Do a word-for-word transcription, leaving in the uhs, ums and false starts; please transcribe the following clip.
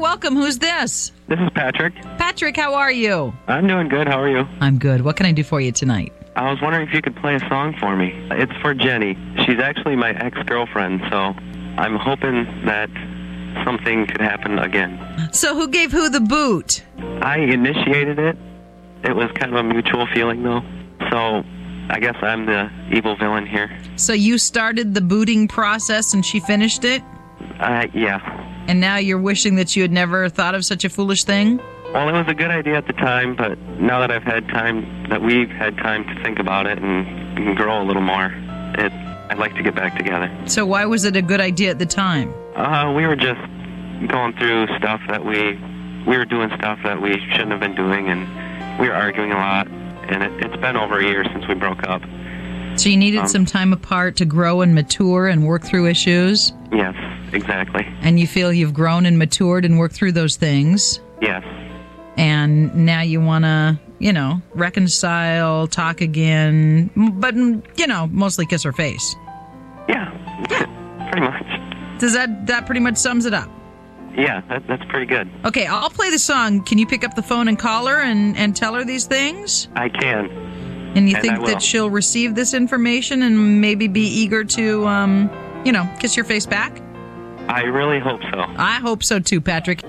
welcome. Who's this? This is Patrick. Patrick, how are you? I'm doing good. How are you? I'm good. What can I do for you tonight? I was wondering if you could play a song for me. It's for Jenny. She's actually my ex-girlfriend, so I'm hoping that something could happen again. So who gave who the boot? I initiated it. It was kind of a mutual feeling, though. So I guess I'm the evil villain here. So you started the booting process and she finished it? Uh, yeah. And now you're wishing that you had never thought of such a foolish thing? Well, it was a good idea at the time, but now that I've had time, that we've had time to think about it and, and grow a little more, it, I'd like to get back together. So why was it a good idea at the time? Uh, we were just going through stuff that we, we were doing stuff that we shouldn't have been doing, and we were arguing a lot, and it, it's been over a year since we broke up. So you needed um, some time apart to grow and mature and work through issues? Yes, exactly. And you feel you've grown and matured and worked through those things? Yes. And now you want to, you know, reconcile, talk again, but, you know, mostly kiss her face. Yeah, pretty much. Does that, that pretty much sums it up? Yeah, that, that's pretty good. Okay, I'll play the song. Can you pick up the phone and call her and, and tell her these things? I can. And you and think that she'll receive this information and maybe be eager to, um, you know, kiss your face back? I really hope so. I hope so too, Patrick.